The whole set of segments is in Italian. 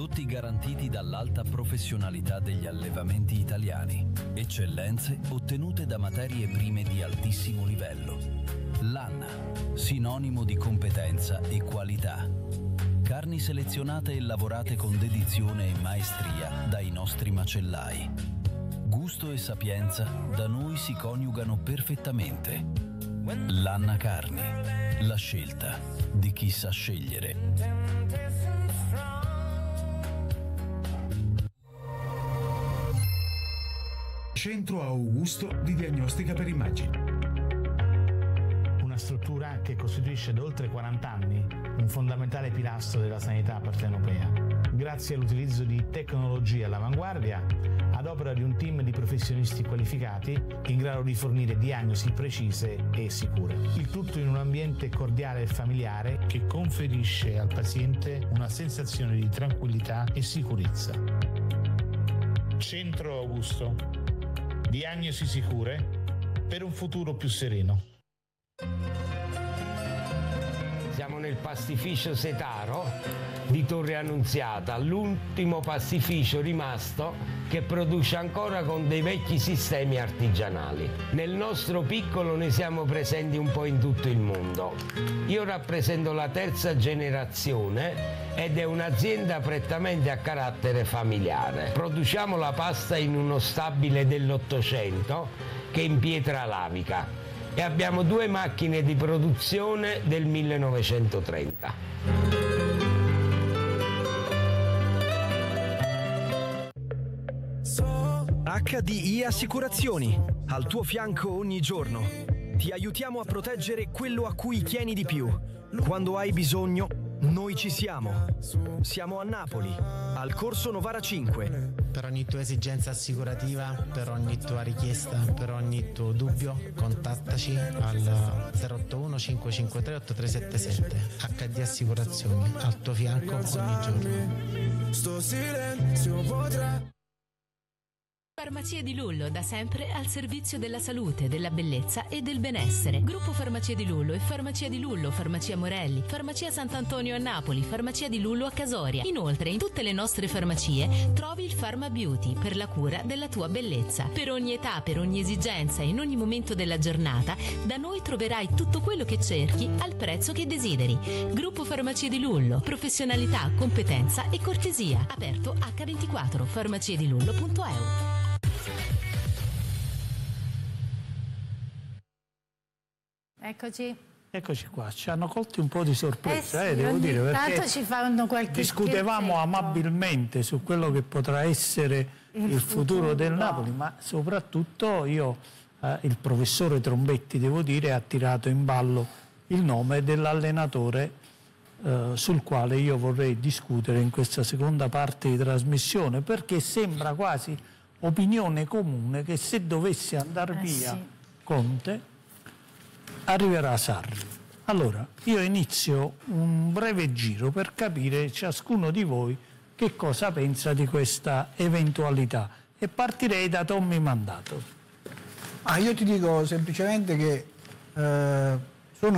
Prodotti garantiti dall'alta professionalità degli allevamenti italiani. Eccellenze ottenute da materie prime di altissimo livello. Lanna, sinonimo di competenza e qualità. Carni selezionate e lavorate con dedizione e maestria dai nostri macellai. Gusto e sapienza da noi si coniugano perfettamente. Lanna Carni, la scelta di chi sa scegliere. Centro Augusto di diagnostica per immagini. Una struttura che costituisce da oltre 40 anni un fondamentale pilastro della sanità partenopea. Grazie all'utilizzo di tecnologie all'avanguardia, ad opera di un team di professionisti qualificati in grado di fornire diagnosi precise e sicure. Il tutto in un ambiente cordiale e familiare che conferisce al paziente una sensazione di tranquillità e sicurezza. Centro Augusto. Diagnosi sicure per un futuro più sereno. Siamo nel pastificio Setaro di Torre Annunziata, l'ultimo pastificio rimasto che produce ancora con dei vecchi sistemi artigianali. Nel nostro piccolo ne siamo presenti un po' in tutto il mondo. Io rappresento la terza generazione ed è un'azienda prettamente a carattere familiare. Produciamo la pasta in uno stabile dell'Ottocento che è in pietra lavica e abbiamo 2 macchine di produzione del 1930. HDI Assicurazioni, al tuo fianco ogni giorno. Ti aiutiamo a proteggere quello a cui tieni di più. Quando hai bisogno, noi ci siamo. Siamo a Napoli, al corso Novara 5. Per ogni tua esigenza assicurativa, per ogni tua richiesta, per ogni tuo dubbio, contattaci al 081 553 8377. HD Assicurazioni, al tuo fianco ogni giorno. Sto silenzio potrà. Farmacie di Lullo, da sempre al servizio della salute, della bellezza e del benessere. Gruppo Farmacie di Lullo e Farmacia di Lullo, Farmacia Morelli, Farmacia Sant'Antonio a Napoli, Farmacia di Lullo a Casoria. Inoltre, in tutte le nostre farmacie trovi il Pharma Beauty per la cura della tua bellezza. Per ogni età, per ogni esigenza e in ogni momento della giornata, da noi troverai tutto quello che cerchi al prezzo che desideri. Gruppo Farmacie di Lullo, professionalità, competenza e cortesia. Aperto H24, farmaciedilullo.eu. Eccoci qua, ci hanno colti un po' di sorpresa, sì, devo dire, perché ci fanno qualche discutevamo scherzetto amabilmente su quello che potrà essere il futuro del Napoli, ma soprattutto il professore Trombetti, devo dire, ha tirato in ballo il nome dell'allenatore sul quale io vorrei discutere in questa seconda parte di trasmissione, perché sembra quasi opinione comune che se dovesse andare via Conte arriverà Sarri. Allora, io inizio un breve giro per capire ciascuno di voi che cosa pensa di questa eventualità e partirei da Tommy Mandato. Io ti dico semplicemente che sono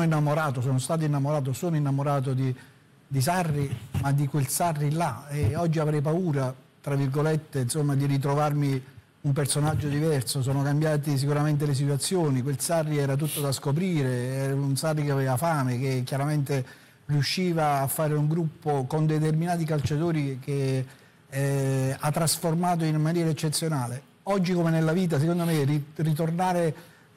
innamorato di Sarri, ma di quel Sarri là, e oggi avrei paura, tra virgolette, insomma, di ritrovarmi un personaggio diverso. Sono cambiate sicuramente le situazioni. Quel Sarri era tutto da scoprire, era un Sarri che aveva fame, che chiaramente riusciva a fare un gruppo con determinati calciatori che ha trasformato in maniera eccezionale. Oggi come nella vita, secondo me, ritornare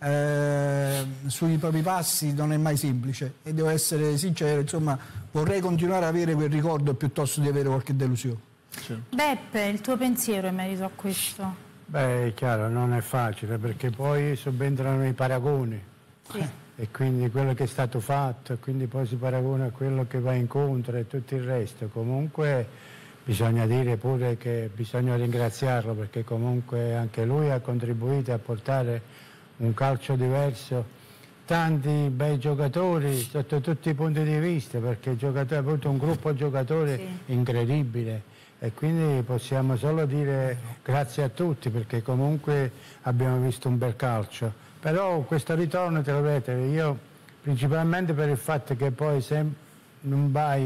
sui propri passi non è mai semplice, e devo essere sincero, insomma, vorrei continuare ad avere quel ricordo piuttosto di avere qualche delusione. Beppe, il tuo pensiero in merito a questo? Beh, è chiaro, non è facile, perché poi subentrano i paragoni. Sì. E quindi quello che è stato fatto, e quindi poi si paragona a quello che va incontro e tutto il resto. Comunque bisogna dire pure che bisogna ringraziarlo, perché comunque anche lui ha contribuito a portare un calcio diverso, tanti bei giocatori sotto tutti i punti di vista, perché ha avuto un gruppo giocatori incredibile. E quindi possiamo solo dire grazie a tutti, perché comunque abbiamo visto un bel calcio. Però questo ritorno, te lo vedete, io principalmente per il fatto che poi se non vai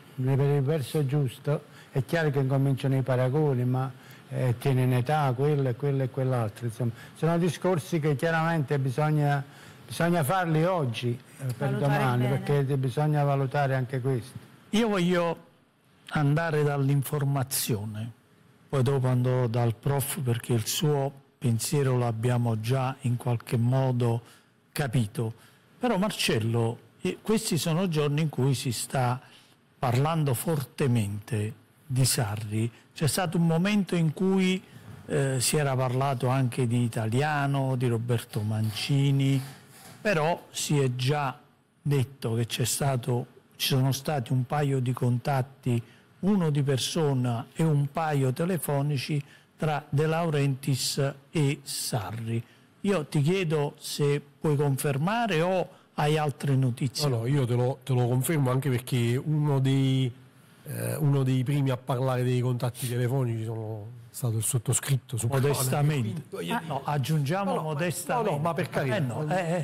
per il verso giusto. È chiaro che incominciano i paragoni, ma tiene in età quello e quell'altro. Insomma, sono discorsi che chiaramente bisogna farli oggi per domani, bene, perché bisogna valutare anche questo. Io voglio andare dall'informazione, poi dopo andrò dal prof perché il suo pensiero l'abbiamo già in qualche modo capito. Però Marcello, questi sono giorni in cui si sta parlando fortemente di Sarri. C'è stato un momento in cui si era parlato anche di Italiano, di Roberto Mancini, però si è già detto che ci sono stati un paio di contatti, uno di persona e un paio telefonici tra De Laurentiis e Sarri. Io ti chiedo se puoi confermare o hai altre notizie. No, io te lo confermo, anche perché uno dei primi a parlare dei contatti telefonici sono stato il sottoscritto. Modestamente. Aggiungiamo modestamente. No, ma per carità.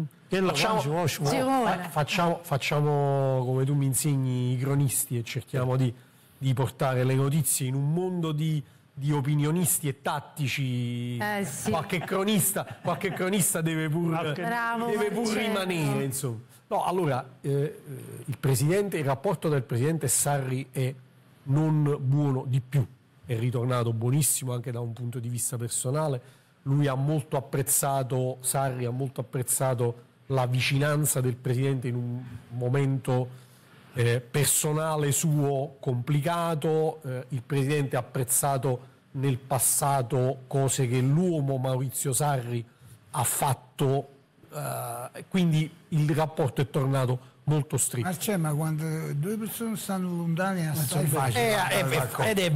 Facciamo come tu mi insegni i cronisti e cerchiamo di portare le notizie in un mondo di opinionisti e tattici. Sì. Qualche cronista deve pur rimanere, insomma. No, allora, il rapporto del presidente Sarri è non buono di più, è ritornato buonissimo anche da un punto di vista personale. Sarri ha molto apprezzato la vicinanza del presidente in un momento personale suo complicato. Il presidente ha apprezzato nel passato cose che l'uomo Maurizio Sarri ha fatto, quindi il rapporto è tornato molto stretto. Ma quando due persone stanno lontane è assai facile. Ed è